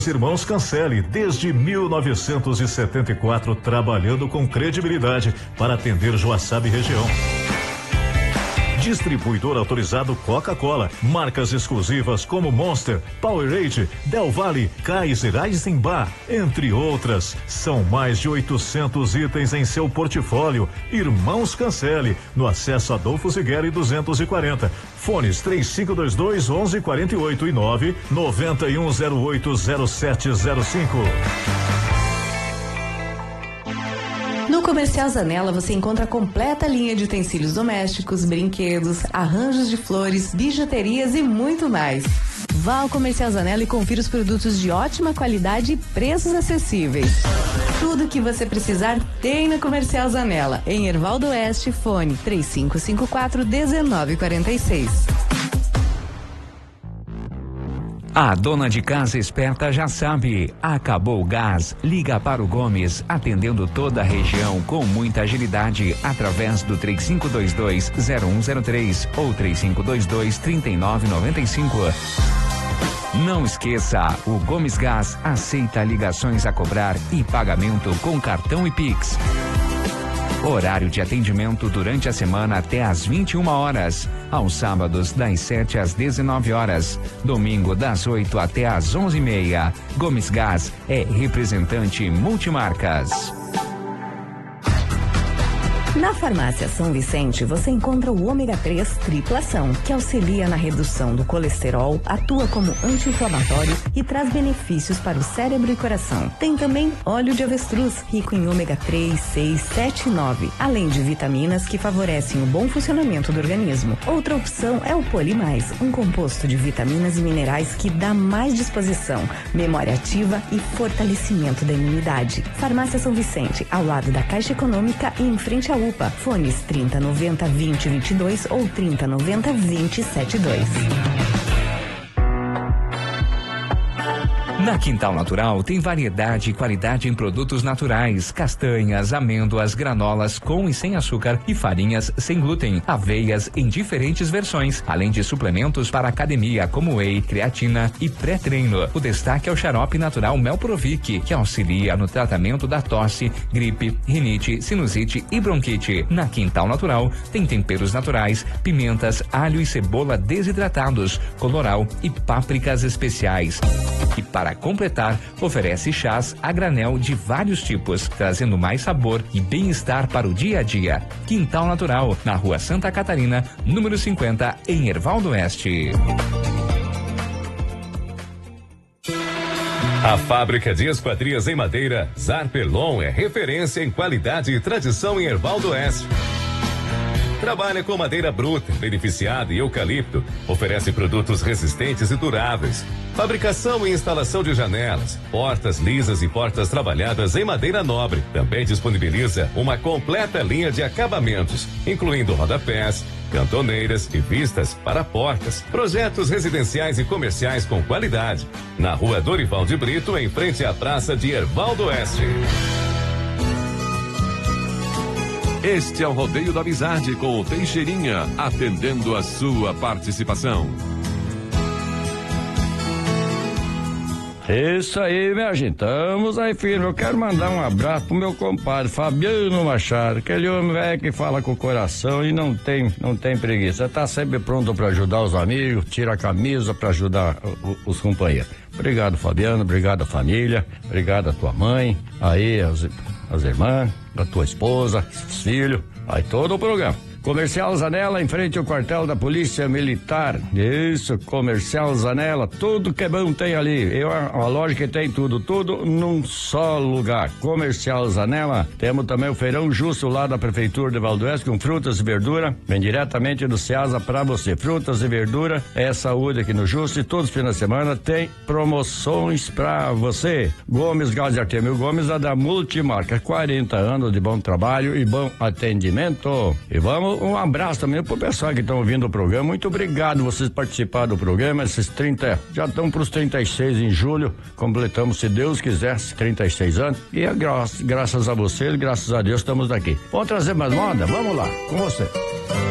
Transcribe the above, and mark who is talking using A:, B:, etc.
A: Irmãos Cancelli, desde 1974, trabalhando com credibilidade para atender Joaçaba e região. Distribuidor autorizado Coca-Cola, marcas exclusivas como Monster, Powerade, Del Valle, Kaiser, Eisenbach, entre outras. São mais de 800 itens em seu portfólio. Irmãos Cancelli, no acesso Adolfo Zigueri 240. Fones 3522-1148 e 991080705.
B: No Comercial Zanella você encontra a completa linha de utensílios domésticos, brinquedos, arranjos de flores, bijuterias e muito mais. Vá ao Comercial Zanella e confira os produtos de ótima qualidade e preços acessíveis. Tudo que você precisar tem no Comercial Zanella, em Hervaldo Oeste, fone 3554-1946.
C: A dona de casa esperta já sabe, acabou o gás, liga para o Gomes, atendendo toda a região com muita agilidade, através do 3522-0103 ou 3522-3995. Não esqueça, o Gomes Gás aceita ligações a cobrar e pagamento com cartão e Pix. Horário de atendimento durante a semana até às 21 horas. Aos sábados, das 7 às 19 horas. Domingo, das 8 até às 11h30. Gomes Gás é representante multimarcas.
B: Na Farmácia São Vicente, você encontra o ômega 3 tripla ação, que auxilia na redução do colesterol, atua como anti-inflamatório e traz benefícios para o cérebro e coração. Tem também óleo de avestruz, rico em ômega 3, 6, 7 e 9, além de vitaminas que favorecem o bom funcionamento do organismo. Outra opção é o Poli Mais, um composto de vitaminas e minerais que dá mais disposição, memória ativa e fortalecimento da imunidade. Farmácia São Vicente, ao lado da Caixa Econômica e em frente à UPA. Fones 3090-2022 ou 3090-2072.
C: Na Quintal Natural tem variedade e qualidade em produtos naturais, castanhas, amêndoas, granolas com e sem açúcar e farinhas sem glúten, aveias em diferentes versões, além de suplementos para academia como whey, creatina e pré-treino. O destaque é o xarope natural Melprovic, que auxilia no tratamento da tosse, gripe, rinite, sinusite e bronquite. Na Quintal Natural tem temperos naturais, pimentas, alho e cebola desidratados, colorau e pápricas especiais. E para completar, oferece chás a granel de vários tipos, trazendo mais sabor e bem-estar para o dia a dia. Quintal Natural, na Rua Santa Catarina, número 50, em Hervaldo Oeste.
D: A fábrica de esquadrias em madeira Zarpelon é referência em qualidade e tradição em Hervaldo Oeste. Trabalha com madeira bruta, beneficiada e eucalipto. Oferece produtos resistentes e duráveis. Fabricação e instalação de janelas, portas lisas e portas trabalhadas em madeira nobre. Também disponibiliza uma completa linha de acabamentos, incluindo rodapés, cantoneiras e vistas para portas. Projetos residenciais e comerciais com qualidade. Na Rua Dorival de Brito, em frente à Praça de Hervaldo Oeste.
E: Este é o Rodeio da Amizade com o Teixeirinha, atendendo a sua participação.
F: Isso aí, minha gente, estamos aí firme. Eu quero mandar um abraço pro meu compadre Fabiano Machado, aquele homem velho que fala com o coração e não tem preguiça. Tá sempre pronto para ajudar os amigos, tira a camisa para ajudar os companheiros. Obrigado, Fabiano, obrigado a família, obrigado a tua mãe, aí as irmãs, a tua esposa, os filhos, aí todo o programa. Comercial Zanella, em frente ao quartel da Polícia Militar. Isso, Comercial Zanella, tudo que é bom tem ali. A loja que tem tudo num só lugar. Comercial Zanella. Temos também o Feirão Justo lá da Prefeitura de Hervaldo Oeste com frutas e verdura. Vem diretamente do Ceasa pra você. Frutas e verdura é saúde aqui no Justo e todos os finais de semana tem promoções pra você. Gomes Gás de Artemio Gomes é da Multimarca. 40 anos de bom trabalho e bom atendimento. E vamos um abraço também pro pessoal que estão ouvindo o programa. Muito obrigado vocês participarem do programa. Esses 30, já estão pros 36 em julho. Completamos, se Deus quiser, 36 anos. E é graças a vocês, graças a Deus, estamos aqui. Vamos trazer mais moda? Vamos lá, com você.